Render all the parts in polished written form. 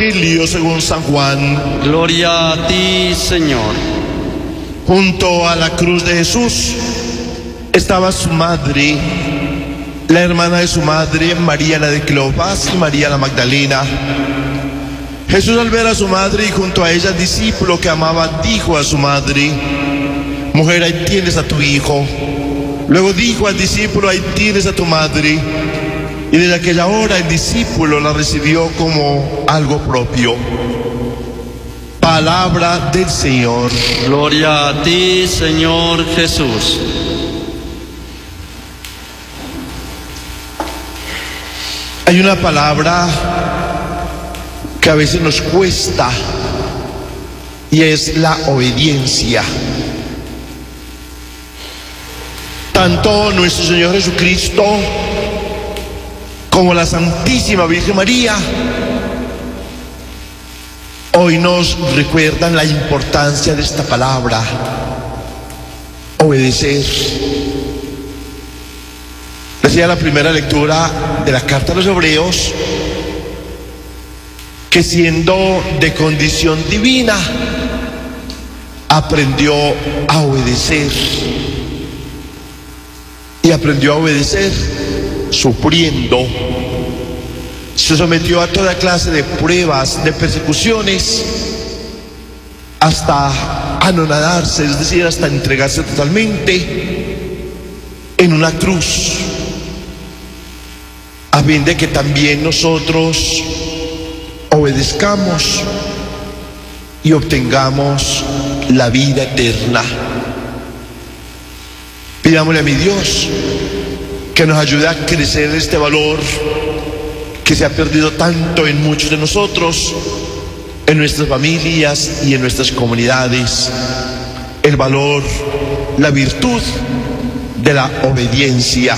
Evangelio según San Juan. Gloria a ti, Señor. Junto a la cruz de Jesús estaba su madre, la hermana de su madre, María la de Cleofás y María la Magdalena. Jesús, al ver a su madre y junto a ella al discípulo que amaba, dijo a su madre: mujer, ahí tienes a tu hijo. Luego dijo al discípulo: ahí tienes a tu madre. Y desde aquella hora el discípulo la recibió como algo propio. Palabra del Señor. Gloria a ti, Señor Jesús. Hay una palabra que a veces nos cuesta y es la obediencia. Tanto nuestro Señor Jesucristo como la Santísima Virgen María hoy nos recuerdan la importancia de esta palabra: obedecer. Decía la primera lectura de la carta a los Hebreos que, siendo de condición divina, aprendió a obedecer. Y aprendió a obedecer sufriendo. Se sometió a toda clase de pruebas, de persecuciones, hasta anonadarse, es decir, hasta entregarse totalmente en una cruz, a fin de que también nosotros obedezcamos y obtengamos la vida eterna. Pidámosle a mi Dios que nos ayude a crecer este valor que se ha perdido tanto en muchos de nosotros, en nuestras familias y en nuestras comunidades: el valor, la virtud de la obediencia.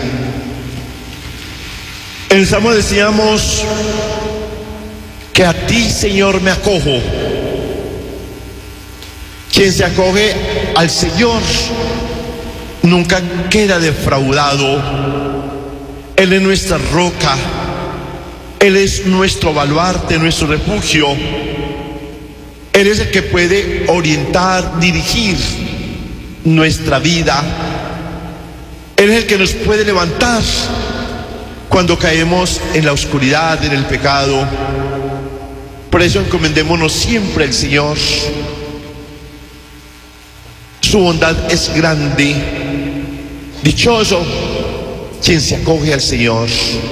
En el Salmo decíamos que a ti, Señor, me acojo. Quien se acoge al Señor nunca queda defraudado. Él es nuestra roca, Él es nuestro baluarte, nuestro refugio. Él es el que puede orientar, dirigir nuestra vida. Él es el que nos puede levantar cuando caemos en la oscuridad, en el pecado. Por eso encomendémonos siempre al Señor. Su bondad es grande. Dichoso quien se acoge al Señor.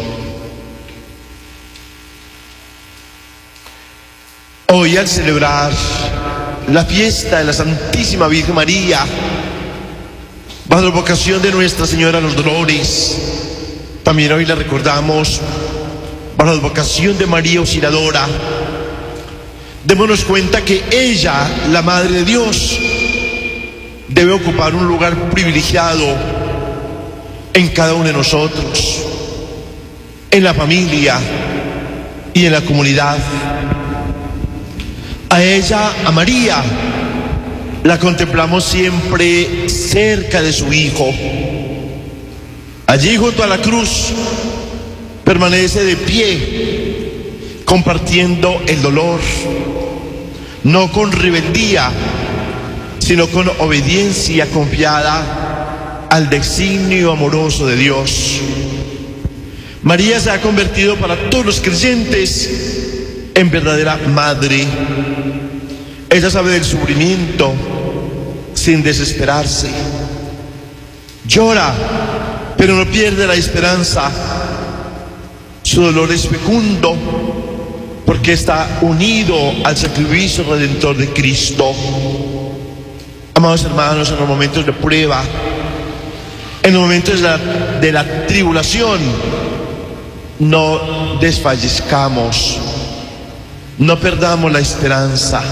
Hoy, al celebrar la fiesta de la Santísima Virgen María, bajo la advocación de Nuestra Señora de los Dolores, también hoy la recordamos bajo la advocación de María Auxiliadora. Démonos cuenta que ella, la Madre de Dios, debe ocupar un lugar privilegiado en cada uno de nosotros, en la familia y en la comunidad. A ella, a María, la contemplamos siempre cerca de su Hijo. Allí junto a la cruz permanece de pie, compartiendo el dolor, no con rebeldía, sino con obediencia confiada al designio amoroso de Dios. María se ha convertido para todos los creyentes en verdadera madre. Ella sabe del sufrimiento sin desesperarse. Llora, pero no pierde la esperanza. Su dolor es fecundo porque está unido al sacrificio redentor de Cristo. Amados hermanos, en los momentos de prueba, en los momentos de la tribulación, no desfallezcamos, no perdamos la esperanza.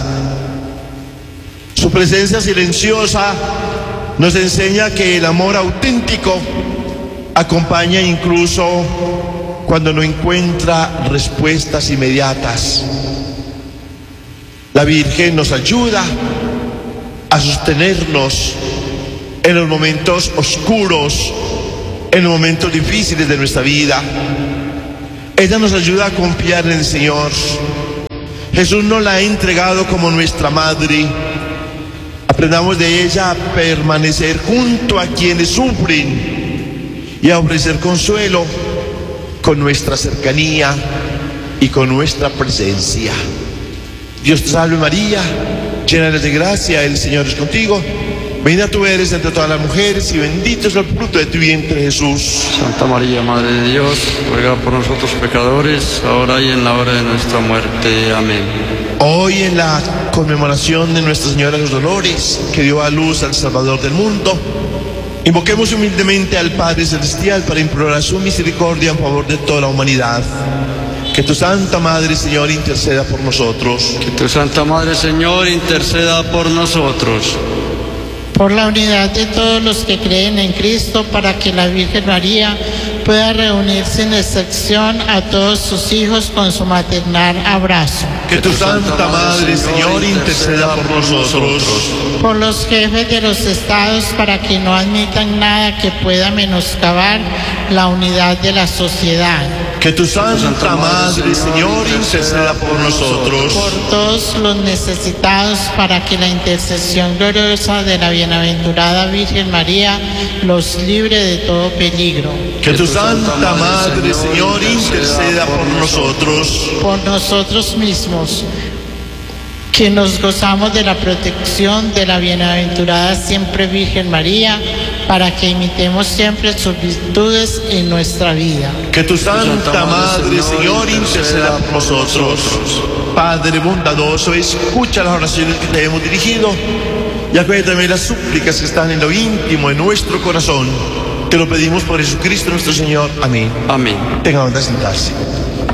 Su presencia silenciosa nos enseña que el amor auténtico acompaña incluso cuando no encuentra respuestas inmediatas. La Virgen nos ayuda a sostenernos en los momentos oscuros, en los momentos difíciles de nuestra vida. Ella nos ayuda a confiar en el Señor, Jesús nos la ha entregado como nuestra madre. Aprendamos de ella a permanecer junto a quienes sufren y a ofrecer consuelo con nuestra cercanía y con nuestra presencia. Dios te salve María, llena eres de gracia, el Señor es contigo. Bendita tú eres entre todas las mujeres y bendito es el fruto de tu vientre, Jesús. Santa María, Madre de Dios, ruega por nosotros pecadores, ahora y en la hora de nuestra muerte. Amén. Hoy en la conmemoración de Nuestra Señora de los Dolores, que dio a luz al Salvador del mundo, invoquemos humildemente al Padre Celestial para implorar su misericordia en favor de toda la humanidad. Que tu Santa Madre, Señor, interceda por nosotros. Que tu Santa Madre, Señor, interceda por nosotros. Por la unidad de todos los que creen en Cristo, para que la Virgen María pueda reunir sin excepción a todos sus hijos con su maternal abrazo. Que tu Santa Madre, Señor, interceda por nosotros. Por los jefes de los estados, para que no admitan nada que pueda menoscabar la unidad de la sociedad. Que tu Santa Madre, Señor, interceda por nosotros. Por todos los necesitados, para que la intercesión gloriosa de la bienaventurada Virgen María los libre de todo peligro. Que tu Santa Madre, Señor, interceda por nosotros. Por nosotros mismos, que nos gozamos de la protección de la bienaventurada siempre Virgen María, para que imitemos siempre sus virtudes en nuestra vida. Que tu Santa Madre, Señor, interceda por nosotros. Padre bondadoso, escucha las oraciones que te hemos dirigido y acoge también las súplicas que están en lo íntimo de nuestro corazón. Te lo pedimos por Jesucristo nuestro Señor. Amén. Amén. Tengan de sentarse.